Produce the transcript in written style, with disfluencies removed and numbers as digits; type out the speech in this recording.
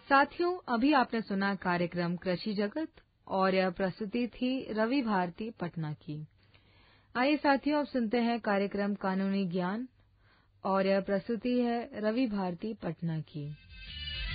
साथियों, अभी आपने सुना कार्यक्रम कृषि जगत और यह प्रस्तुति थी रवि भारती पटना की। आइए साथियों, अब सुनते हैं कार्यक्रम कानूनी ज्ञान और यह प्रस्तुति है रवि भारती पटना की।